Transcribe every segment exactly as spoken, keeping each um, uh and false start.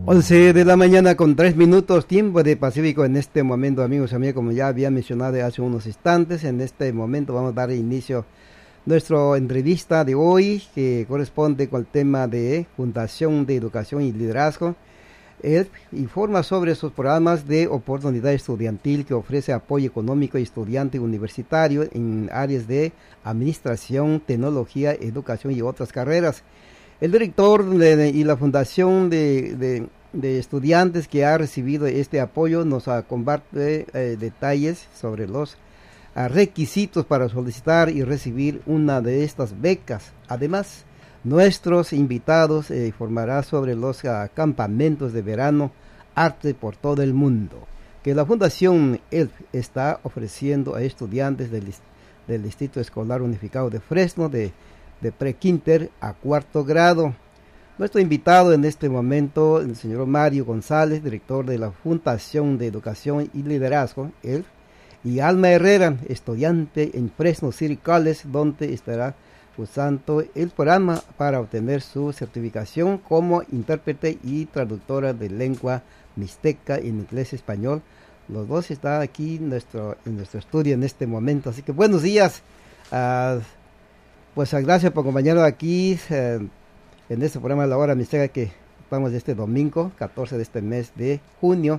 once de la mañana con tres minutos, tiempo de Pacífico en este momento, amigos y amigas, como ya había mencionado hace unos instantes, en este momento vamos a dar inicio a nuestra entrevista de hoy, que corresponde con el tema de Fundación de Educación y Liderazgo. Él informa sobre sus programas de oportunidad estudiantil que ofrece apoyo económico a estudiantes universitarios en áreas de administración, tecnología, educación y otras carreras. El director de, de, y la Fundación de, de, de Estudiantes que ha recibido este apoyo nos uh, comparte eh, detalles sobre los uh, requisitos para solicitar y recibir una de estas becas. Además, nuestros invitados eh, informarán sobre los uh, campamentos de verano Arte por todo el mundo que la Fundación E L F está ofreciendo a estudiantes del, del Distrito Escolar Unificado de Fresno de de pre-quinter a cuarto grado. Nuestro invitado en este momento, el señor Mario González, director de la Fundación de Educación y Liderazgo, E L F, y Alma Herrera, estudiante en Fresno City College, donde estará usando el programa para obtener su certificación como intérprete y traductora de lengua mixteca en inglés y español. Los dos están aquí en nuestro, en nuestro estudio en este momento, así que buenos días. Uh, Pues gracias por acompañarnos aquí eh, en este programa de la hora mixteca que estamos este domingo, catorce de este mes de junio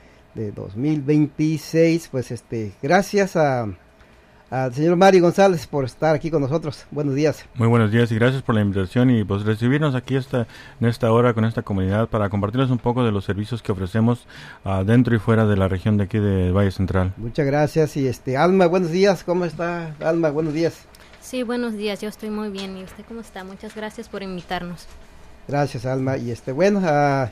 de dos mil veintiséis. Pues este, gracias a al señor Mario González por estar aquí con nosotros. Buenos días. Muy buenos días y gracias por la invitación y pues recibirnos aquí esta, en esta hora con esta comunidad para compartirles un poco de los servicios que ofrecemos uh, dentro y fuera de la región de aquí de Valle Central. Muchas gracias. Y este Alma, buenos días. ¿Cómo está Alma? Buenos días. Sí, buenos días, yo estoy muy bien. ¿Y usted cómo está? Muchas gracias por invitarnos. Gracias, Alma. Y este, bueno, uh,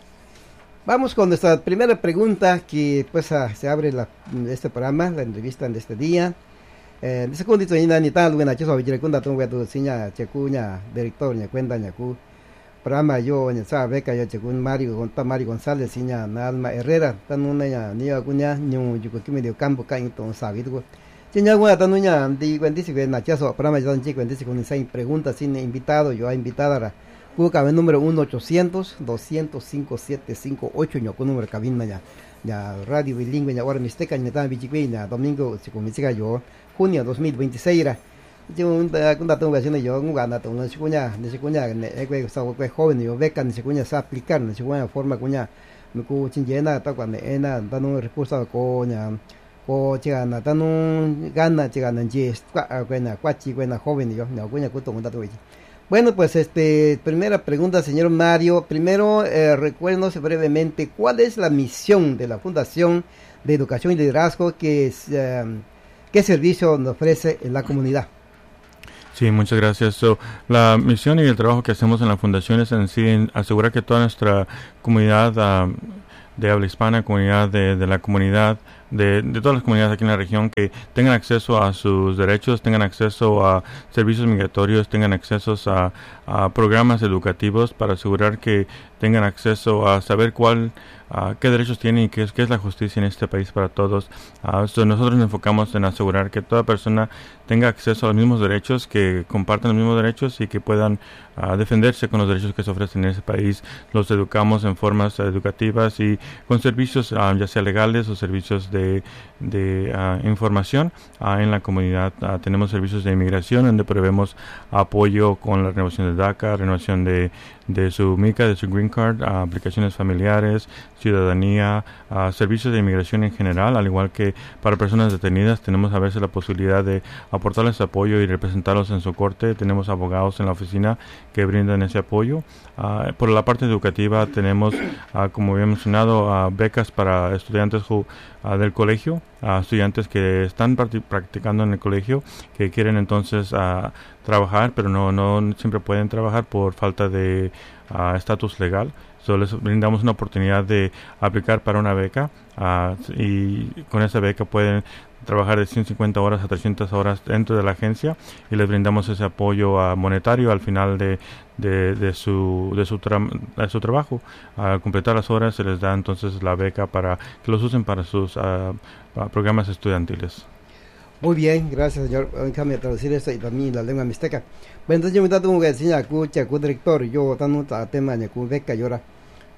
vamos con nuestra primera pregunta, que pues uh, se abre la, este programa, la entrevista de este día. Eh, de segundito, ni tal, bueno, yo soy director de tu seña, checuña, director, ni cuenta, ni cu. Programa yo, ni sabe, beca, yo checun Mario, con Mario González, seña, Alma Herrera, tan una, ni acuña, ni un yuco que medio campo, caen, entonces, sabe, Señor, bueno, tanuña, di cuentici que nachazo, para más dan chico, cuentici con esa pregunta sin invitado, yo a invitada a Cuca, el número uno ochocientos, doscientos cinco, siete cinco ocho, yo con número cabina ya, ya radio bilingüe, ya ahora mixteca, ya tan bichiquina, domingo, si con mixteca yo, junio dos mil veintiséis era, yo un dato de yo, un ganato, una chicuña, de chicuña, que estaba joven, yo beca, ni chicuña se aplicar, ni chicuña forma cuña, me cuchin llena, está cuando ena, dando un recurso a coña. O chica na tanun gana chica na yes buena cuachi buena joven yo no buena cuto un dato. Bueno, pues este primera pregunta, señor Mario. Primero eh, recuérdenos brevemente cuál es la misión de la Fundación de Educación y Liderazgo, que es eh, qué servicio nos ofrece en la comunidad. Sí, muchas gracias. So, la misión y el trabajo que hacemos en la fundación es en sí en asegurar que toda nuestra comunidad uh, de habla hispana, comunidad de, de la comunidad De, de todas las comunidades aquí en la región, que tengan acceso a sus derechos, tengan acceso a servicios migratorios, tengan acceso a, a programas educativos para asegurar que tengan acceso a saber cuál, uh, qué derechos tienen y qué es, qué es la justicia en este país para todos. Uh, so nosotros nos enfocamos en asegurar que toda persona tenga acceso a los mismos derechos, que compartan los mismos derechos y que puedan uh, defenderse con los derechos que se ofrecen en ese país. Los educamos en formas uh, educativas y con servicios uh, ya sea legales o servicios de de, de uh, información uh, en la comunidad. Uh, tenemos servicios de inmigración donde prevemos apoyo con la renovación de DACA, renovación de, de su mica, de su green card, uh, aplicaciones familiares, ciudadanía, uh, servicios de inmigración en general, al igual que para personas detenidas tenemos a veces la posibilidad de aportarles apoyo y representarlos en su corte. Tenemos abogados en la oficina que brindan ese apoyo. Uh, por la parte educativa tenemos, uh, como había mencionado, uh, becas para estudiantes who, uh, del colegio, uh, estudiantes que están practicando en el colegio, que quieren entonces uh, trabajar, pero no, no siempre pueden trabajar por falta de estatus uh, legal. So, les brindamos una oportunidad de aplicar para una beca uh, y con esa beca pueden trabajar de ciento cincuenta horas a trescientas horas dentro de la agencia y les brindamos ese apoyo uh, monetario al final de, de, de, su, de, su, tra de su trabajo. Al completar las horas se les da entonces la beca para que los usen para sus uh, programas estudiantiles. Muy bien, gracias, señor. Déjame traducir esto y también la lengua mixteca. Bueno, entonces yo me da un que enseña a escuchar director, yo tanto tema de beca y ahora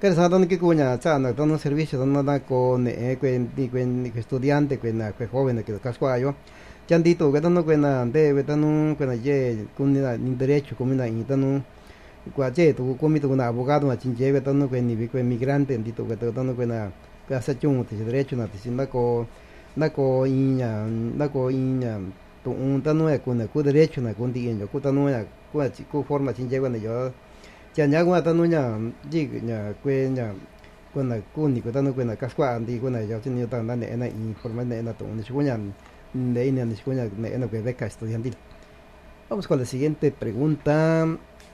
Pero sa don que cuña cha na don servicio don na con eh que que estudiante que na que joven que cascuayo chandito que don que na de que don que na ye con ni derecho como na y don cuache tu comito con abogado na chinche que don que ni que migrante dito que don que na que hace chung de derecho na tisinda ko na ko iña na ko iña tu un tanu con ku derecho na con diño ku tanu ya ku ku forma chinche cuando yo cha nya kwa tanu nya ji nya kwe nya kuna kuni ko tanu kuna kaswa andi kuna yo tin yo tan ne na informa ne na to ni shunya ne ina ni shunya ne na beca estudiantil. Vamos con la siguiente pregunta.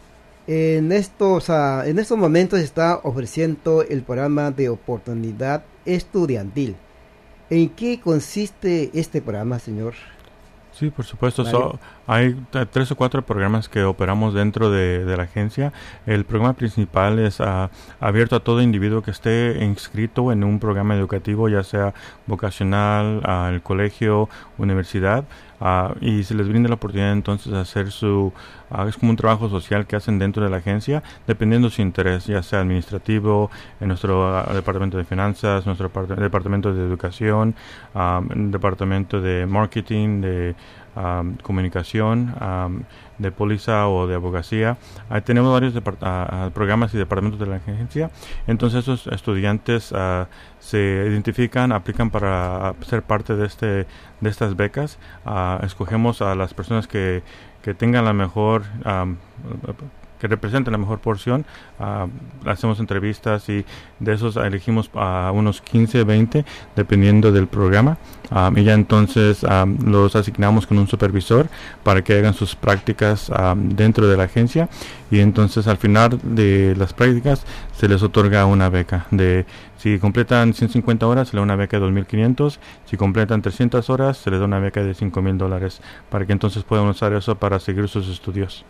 En estos uh, en estos momentos está ofreciendo el programa de oportunidad estudiantil. ¿En qué consiste este programa, señor? Sí, por supuesto. So, hay t- tres o cuatro programas que operamos dentro de, de la agencia. El programa principal es uh, abierto a todo individuo que esté inscrito en un programa educativo, ya sea vocacional, uh, el colegio, universidad, uh, y se les brinda la oportunidad entonces de hacer su... Uh, es como un trabajo social que hacen dentro de la agencia, dependiendo de su interés, ya sea administrativo, en nuestro uh, departamento de finanzas, nuestro part- departamento de educación, um, departamento de marketing, de um, comunicación, um, de póliza o de abogacía. Ahí tenemos varios depart- uh, programas y departamentos de la agencia. Entonces esos estudiantes uh, se identifican, aplican para ser parte de este de estas becas. Uh, escogemos a las personas que que tengan la mejor, um, que representen la mejor porción, uh, hacemos entrevistas y de esos elegimos a uh, unos quince, veinte, dependiendo del programa, um, y ya entonces um, los asignamos con un supervisor para que hagan sus prácticas um, dentro de la agencia, y entonces al final de las prácticas se les otorga una beca. De si completan ciento cincuenta horas se les da una beca de dos mil quinientos, si completan trescientas horas se les da una beca de cinco mil dólares, para que entonces puedan usar eso para seguir sus estudios.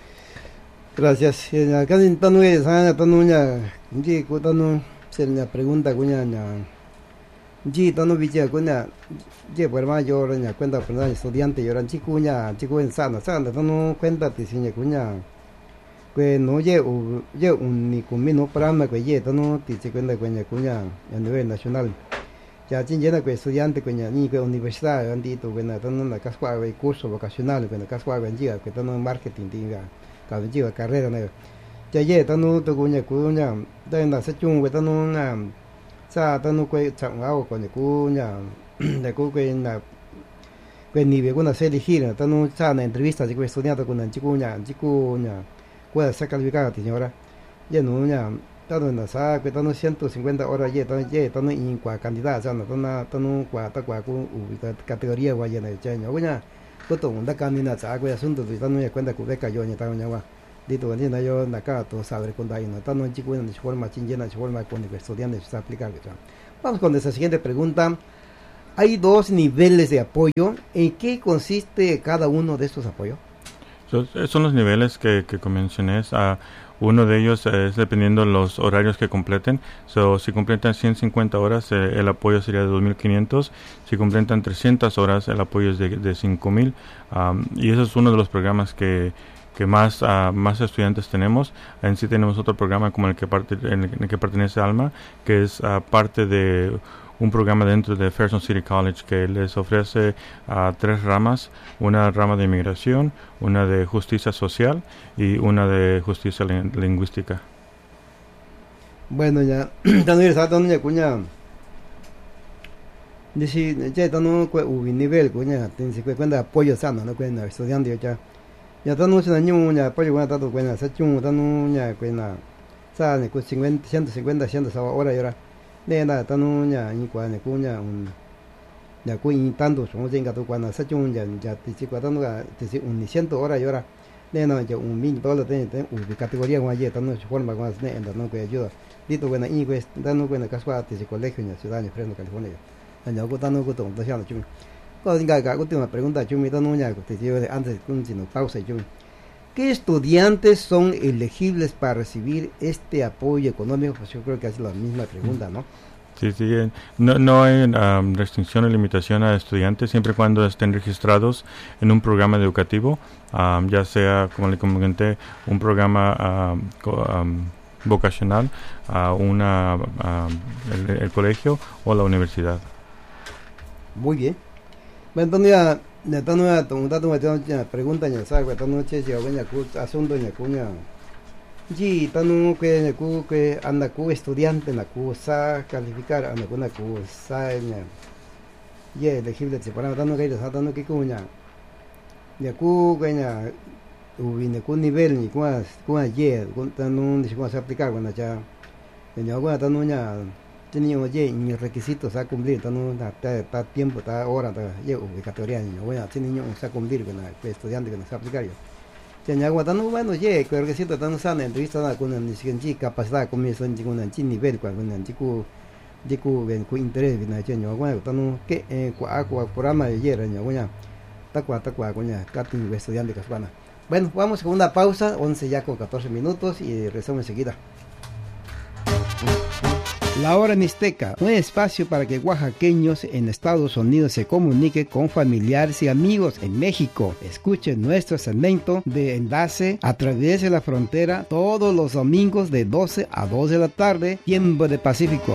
Gracias. Acá en tanu es sana tanu nya ji ku tanu se nya pregunta kunya nya ji tanu bicha kunya je por ma yo nya cuenta por estudiante yo ran chi kunya chi ku en sana sana tanu cuenta ti sinya kunya que no ye u ye un ni kumi no programa que ye tanu ti chi cuenta kunya kunya a nivel nacional ya chin llena que estudiante kunya ni que universidad andi tu kunya tanu na cascua de curso vocacional kunya cascua benjiga que tanu marketing tinga ka benjiga carrera na ya ye tanu tu kunya kunya da na sa chung we tanu na sa tanu que chang ao kunya kunya de ku que na que ni ve kuna se elegir tanu sa na entrevista de estudiante kunya chikunya chikunya puede ser calificada señora ya no ya tanu na sa que tanu ciento cincuenta horas ye tanu ye tanu in kwa candidata sa na tanu tanu kwa ta kwa ku categoría wa ye na cha nya kunya ko to unda candidata sa ko asunto de tanu ya cuenta ku beca yo nya tanu nya wa dito ni na yo na ka to saber con dai na tanu chikunya de forma chinjena de forma con estudiantes se aplicar. Vamos con esa siguiente pregunta. Hay dos niveles de apoyo. ¿En qué consiste cada uno de estos apoyos? So, son los niveles que, que mencioné. Uh, uno de ellos es dependiendo los horarios que completen. So, si completan ciento cincuenta horas, eh, el apoyo sería de dos mil quinientos. Si completan trescientas horas, el apoyo es de, de cinco mil. Um, y eso es uno de los programas que, que más, uh, más estudiantes tenemos. En sí tenemos otro programa como el que, parte, en el que pertenece Alma, que es uh, parte de un programa dentro de Fresno City College que les ofrece uh, tres ramas, una rama de inmigración, una de justicia social y una de justicia ling- lingüística. Bueno, ya, tanto ya tanto ya cuña, dice ya tanto que un nivel cuña, tiene que cuenta apoyo sano, no cuenta estudiante ya, ya tanto se dañó ya apoyo cuenta tanto cuenta se chung tanto ya cuenta, sabe que cincuenta, ciento cincuenta, ciento saba hora ya. Nên là tanu nhà như quả này cũng nhà un nhà cũng in tanto sống trên cả tu quan là sát chung nhà nhà thì chỉ quả tanu là thì chỉ un ciento hora y hora nên là un mil dólares tiene tiene un categoría ngoài vậy tanu forma más nên là nó que ayuda dito bueno y pues tanu bueno casua thì chỉ colegio nhà ciudad de Fresno California nhà cũng tanu cũng tổng đó chung có những cái cái última pregunta chung tanu nhà thì chỉ antes cũng chỉ no pausa chung. ¿Qué estudiantes son elegibles para recibir este apoyo económico? Pues yo creo que es la misma pregunta, ¿no? Sí, sí. No, no hay um, restricción o limitación a estudiantes siempre y cuando estén registrados en un programa educativo, um, ya sea, como le comenté, un programa um, co- um, vocacional a una a el, el colegio o la universidad. Muy bien. Bueno, entonces ya ya tanto ya tanto ya pregunta ya sabe tanto che ya venía cu asunto ya cuña. Ji tanto que ya cu que anda cu estudiante na cu sa calificar anda cu na cu sa ya. Ye elegible se para tanto que ya tanto que cuña. Ya cu que ya ubine cu nivel ni cu cu ye cu tanto ni cu se aplicar cuando ya ya cu tanto ya tenía oye ni requisitos a cumplir tanto está tiempo está hora está ye ubicatoria ni voy a tiene niño a cumplir con el estudiante que no se aplicar yo ya ya tanto bueno ye que requisito tanto sana entrevista con el ni capacidad con mi son con el nivel con el chico chico ven con interés na che yo bueno tanto que eh cua cua programa ye ra yo bueno ta cua ta cua con ya cati estudiante que van. Bueno, vamos con una pausa, once ya con catorce minutos y regresamos enseguida. La Hora Mixteca, un espacio para que oaxaqueños en Estados Unidos se comuniquen con familiares y amigos en México. Escuchen nuestro segmento de enlace a través de la frontera todos los domingos de doce a dos de la tarde, tiempo de Pacífico.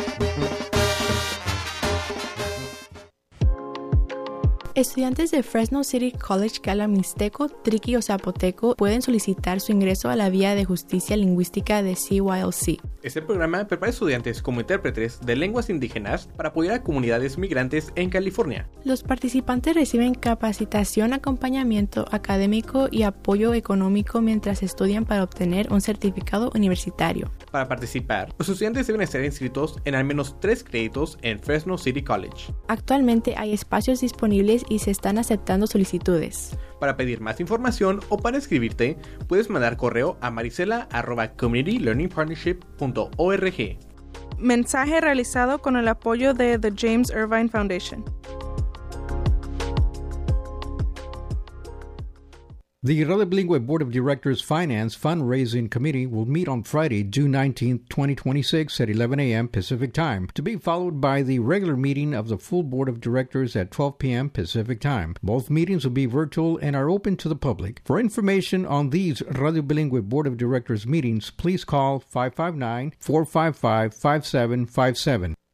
Estudiantes de Fresno City College que hablan mixteco, triqui o zapoteco pueden solicitar su ingreso a la Vía de Justicia Lingüística de C Y L C. Este programa prepara estudiantes como intérpretes de lenguas indígenas para apoyar a comunidades migrantes en California. Los participantes reciben capacitación, acompañamiento académico y apoyo económico mientras estudian para obtener un certificado universitario. Para participar, los estudiantes deben estar inscritos en al menos tres créditos en Fresno City College. Actualmente hay espacios disponibles y se están aceptando solicitudes. Para pedir más información o para inscribirte, puedes mandar correo a marisela arroba community learning partnership punto org. Mensaje realizado con el apoyo de The James Irvine Foundation. The Radio Bilingüe Board of Directors Finance Fundraising Committee will meet on Friday, June nineteenth, twenty twenty-six at eleven a.m. Pacific Time, to be followed by the regular meeting of the full Board of Directors at twelve p.m. Pacific Time. Both meetings will be virtual and are open to the public. For information on these Radio Bilingüe Board of Directors meetings, please call five five nine, four five five, five seven five seven.